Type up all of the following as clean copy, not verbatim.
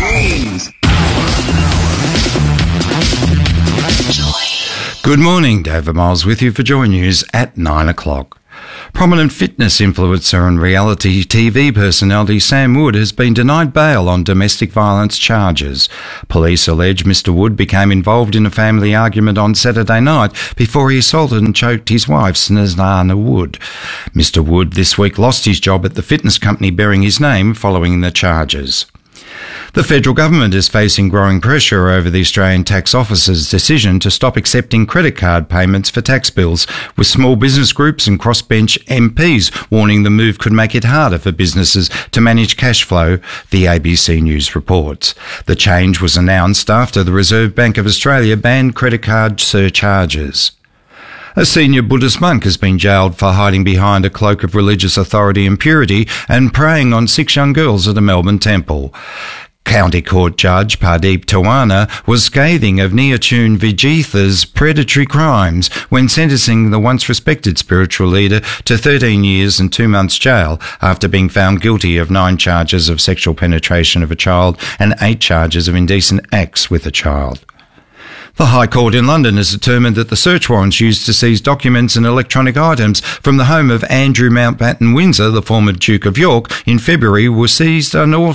Good morning, David Miles with you for Joy News at 9 o'clock. Prominent fitness influencer and reality TV personality Sam Wood has been denied bail on domestic violence charges. Police allege Mr Wood became involved in a family argument on Saturday night before he assaulted and choked his wife, Snezana Wood. Mr Wood this week lost his job at the fitness company bearing his name following the charges. The federal government is facing growing pressure over the Australian Tax Office's decision to stop accepting credit card payments for tax bills, with small business groups and crossbench MPs warning the move could make it harder for businesses to manage cash flow, the ABC News reports. The change was announced after the Reserve Bank of Australia banned credit card surcharges. A senior Buddhist monk has been jailed for hiding behind a cloak of religious authority and purity and preying on 6 young girls at a Melbourne temple. County Court Judge Pardeep Tawana was scathing of Neotune Vijitha's predatory crimes when sentencing the once respected spiritual leader to 13 years and 2 months jail after being found guilty of 9 charges of sexual penetration of a child and 8 charges of indecent acts with a child. The High Court in London has determined that the search warrants used to seize documents and electronic items from the home of Andrew Mountbatten Windsor, the former Duke of York, in February were seized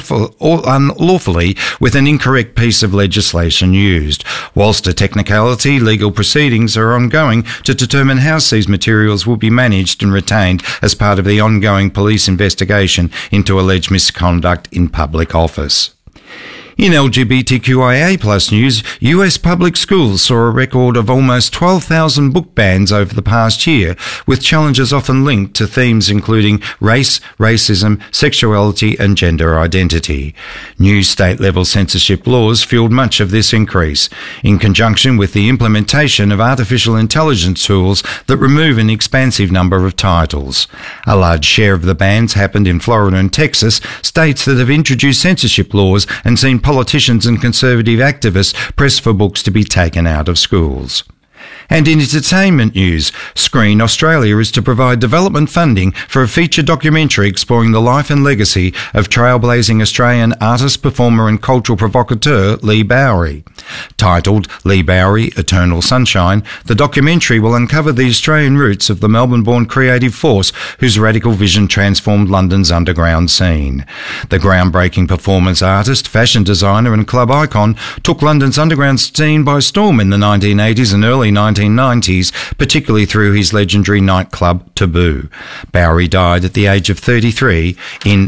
unlawfully with an incorrect piece of legislation used. Whilst a technicality, legal proceedings are ongoing to determine how seized materials will be managed and retained as part of the ongoing police investigation into alleged misconduct in public office. In LGBTQIA+ news, US public schools saw a record of almost 12,000 book bans over the past year, with challenges often linked to themes including race, racism, sexuality and gender identity. New state-level censorship laws fueled much of this increase, in conjunction with the implementation of artificial intelligence tools that remove an expansive number of titles. A large share of the bans happened in Florida and Texas, states that have introduced censorship laws and seen politicians and conservative activists press for books to be taken out of schools. And in entertainment news, Screen Australia is to provide development funding for a feature documentary exploring the life and legacy of trailblazing Australian artist, performer and cultural provocateur Leigh Bowery. Titled Leigh Bowery, Eternal Sunshine, the documentary will uncover the Australian roots of the Melbourne-born creative force whose radical vision transformed London's underground scene. The groundbreaking performance artist, fashion designer and club icon took London's underground scene by storm in the 1980s and early 1990s, particularly through his legendary nightclub Taboo. Bowery died at the age of 33 in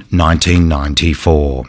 1994.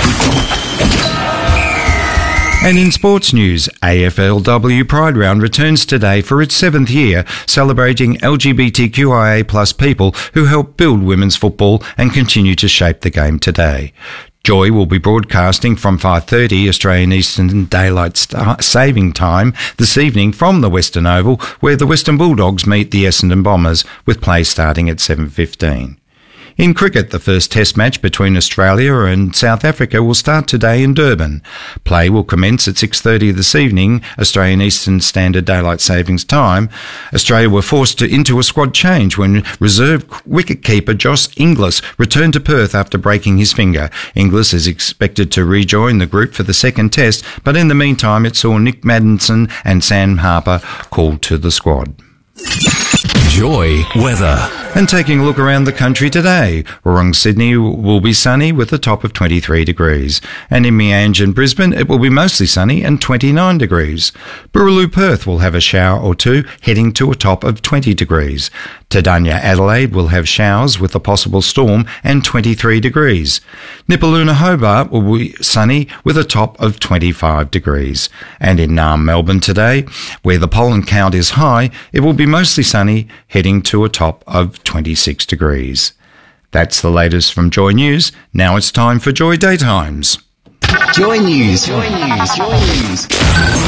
And in sports news, AFLW Pride Round returns today for its 7th year, celebrating LGBTQIA+ people who helped build women's football and continue to shape the game today. Joy will be broadcasting from 5:30 Australian Eastern Daylight Saving Time this evening from the Western Oval, where the Western Bulldogs meet the Essendon Bombers, with play starting at 7:15. In cricket, the first test match between Australia and South Africa will start today in Durban. Play will commence at 6:30 this evening, Australian Eastern Standard Daylight Savings Time. Australia were forced into a squad change when reserve wicketkeeper Josh Inglis returned to Perth after breaking his finger. Inglis is expected to rejoin the group for the second test, but in the meantime it saw Nick Maddinson and Sam Harper called to the squad. Joy weather. And taking a look around the country today, Wurrung, Sydney will be sunny with a top of 23 degrees. And in Meanjin and Brisbane, it will be mostly sunny and 29 degrees. Boorloo, Perth will have a shower or two, heading to a top of 20 degrees. Tadanya, Adelaide will have showers with a possible storm and 23 degrees. Nipaluna, Hobart will be sunny with a top of 25 degrees. And in Naarm, Melbourne today, where the pollen count is high, it will be mostly sunny, heading to a top of 26 degrees. That's the latest from Joy News. Now it's time for Joy Daytimes. Joy News. Joy News. Joy News. 3,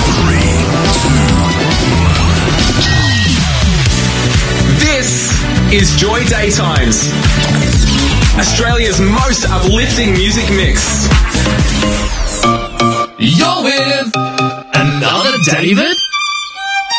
2, 1. This is Joy Daytimes, Australia's most uplifting music mix. You're with another David